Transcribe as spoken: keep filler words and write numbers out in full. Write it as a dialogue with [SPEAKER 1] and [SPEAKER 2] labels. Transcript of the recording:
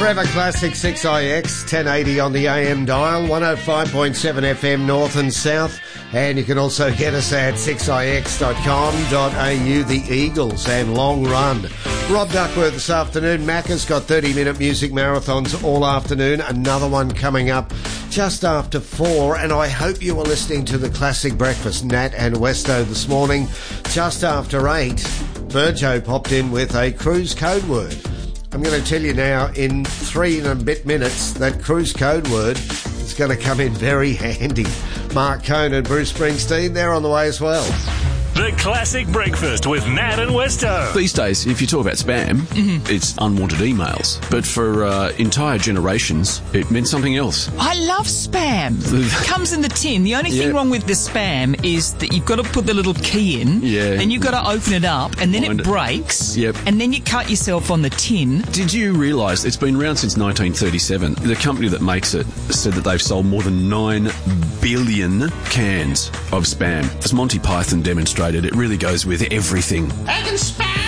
[SPEAKER 1] Forever Classic six I X, ten eighty on the A M dial, one oh five point seven F M north and south. And you can also get us at six I X dot com dot A U, the Eagles and Long Run. Rob Duckworth this afternoon. Macca's got thirty minute music marathons all afternoon. Another one coming up just after four. And I hope you were listening to the Classic Breakfast, Nat and Westo, this morning. Just after eight, Virgo popped in with a cruise code word. I'm going to tell you now in three and a bit minutes that cruise code word is going to come in very handy. Mark Cohn and Bruce Springsteen, they're on the way as well.
[SPEAKER 2] The Classic Breakfast with Nat and Westo.
[SPEAKER 3] These days, if you talk about spam, mm-hmm. it's unwanted emails. But for uh, entire generations, it meant something else.
[SPEAKER 4] I love spam. Comes in the tin. The only thing yep. wrong with the spam is that you've got to put the little key in,
[SPEAKER 3] yeah.
[SPEAKER 4] and you've got to open it up, and then
[SPEAKER 3] Find
[SPEAKER 4] it breaks,
[SPEAKER 3] it. Yep.
[SPEAKER 4] and then you cut yourself on the tin.
[SPEAKER 3] Did you realise it's been around since nineteen thirty-seven? The company that makes it said that they've sold more than nine billion cans of spam. As Monty Python demonstrated, it really goes with everything.
[SPEAKER 5] I can spam!